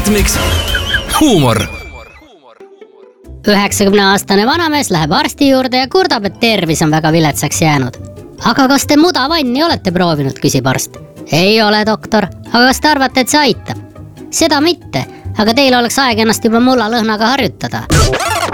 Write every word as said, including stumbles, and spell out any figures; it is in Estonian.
ritmiks huumor. üheksakümne aastane vanamees läheb arsti juurde ja kurdab, et tervis on väga viletsaks jäänud. Aga kas te mudavanni olete proovinud, küsib arst. Ei ole, doktor, aga kas te arvate, et see aitab? Seda mitte, aga teil oleks aeg ennast juba mullalõhnaga harjutada.